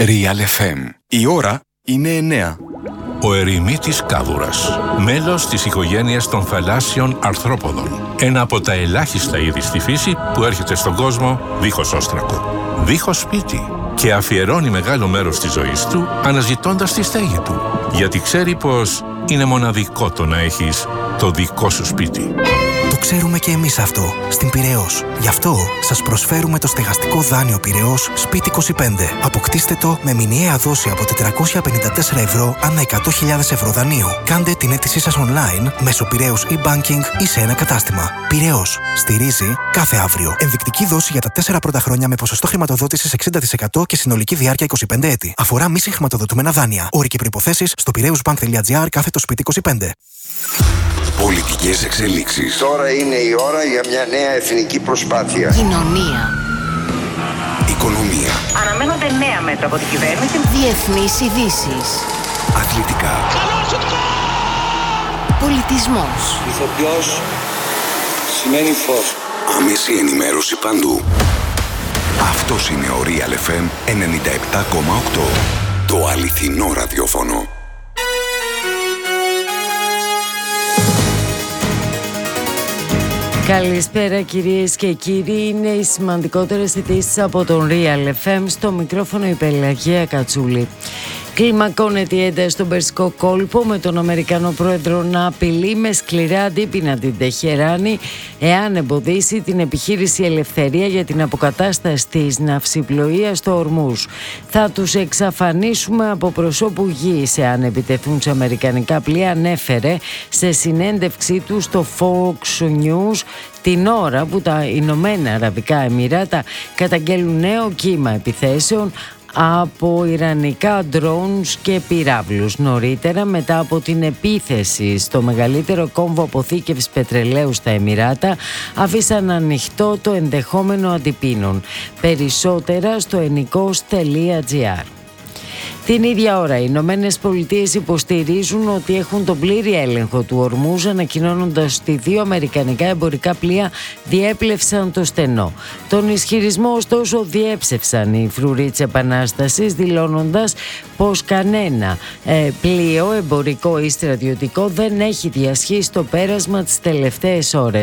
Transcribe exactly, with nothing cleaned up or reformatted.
Real εφ εμ. Η ώρα είναι εννέα. Ο ερημίτης κάβουρας, μέλος της οικογένειας των θαλάσσιων αρθρόποδων. Ένα από τα ελάχιστα είδη στη φύση που έρχεται στον κόσμο δίχως όστρακο, δίχως σπίτι και αφιερώνει μεγάλο μέρος της ζωής του αναζητώντας τη στέγη του. Γιατί ξέρει πως είναι μοναδικό το να έχεις το δικό σου σπίτι. Το ξέρουμε και εμείς αυτό, στην Πειραιώς. Γι' αυτό σας προσφέρουμε το στεγαστικό δάνειο Πειραιώς Σπίτι είκοσι πέντε. Αποκτήστε το με μηνιαία δόση από τετρακόσια πενήντα τέσσερα ευρώ ανά εκατό χιλιάδες ευρώ δανείου. Κάντε την αίτησή σας online μέσω Πειραιώς e-banking ή σε ένα κατάστημα. Πειραιώς. Στηρίζει κάθε αύριο. Ενδεικτική δόση για τα τέσσερα πρώτα χρόνια με ποσοστό χρηματοδότησης εξήντα τοις εκατό και συνολική διάρκεια είκοσι πέντε έτη. Αφορά μη συγχρηματοδοτούμενα δάνεια. Όροι και προϋποθέσεις στο πειραιούσbank.gr κάθετο σπίτι είκοσι πέντε. Πολιτικές εξελίξεις. Τώρα είναι η ώρα για μια νέα εθνική προσπάθεια. Κοινωνία. Οικονομία. Αναμένονται νέα μέτρα από την κυβέρνηση. Διεθνείς ειδήσεις. Αθλητικά. Πολιτισμός. Ηθοποιός σημαίνει φως. Άμεση ενημέρωση παντού. Αυτός είναι ο Real εφ εμ ενενήντα επτά κόμμα οκτώ. Το αληθινό ραδιόφωνο. Καλησπέρα κυρίες και κύριοι, είναι οι σημαντικότερες ειδήσεις από τον Real εφ εμ, στο μικρόφωνο η Πελαγία Κατσούλη. Κλιμακώνεται η ένταση στον Περσικό κόλπο, με τον Αμερικανό πρόεδρο να απειλεί με σκληρά αντίπεινα την Τεχεράνη εάν εμποδίσει την επιχείρηση Ελευθερία για την αποκατάσταση της ναυσιπλοείας στο Ορμούζ. Θα τους εξαφανίσουμε από προσώπου γης εάν επιτεθούν σε αμερικανικά πλοία, ανέφερε σε συνέντευξή του στο Fox News την ώρα που τα Ηνωμένα Αραβικά Εμιράτα καταγγέλουν νέο κύμα επιθέσεων από ιρανικά drones και πυράβλους. Νωρίτερα, μετά από την επίθεση στο μεγαλύτερο κόμβο αποθήκευσης πετρελαίου στα Εμιράτα, άφησαν ανοιχτό το ενδεχόμενο αντιπίνων. Περισσότερα στο ενικός τελεία τζι άρ. Την ίδια ώρα, οι Ηνωμένες Πολιτείες υποστηρίζουν ότι έχουν τον πλήρη έλεγχο του Ορμούζ, ανακοινώνοντας ότι δύο αμερικανικά εμπορικά πλοία διέπλευσαν το στενό. Τον ισχυρισμό, ωστόσο, διέψευσαν οι φρουροί της Επανάστασης, δηλώνοντας πως κανένα ε, πλοίο εμπορικό ή στρατιωτικό δεν έχει διασχίσει το πέρασμα τις τελευταίες ώρες.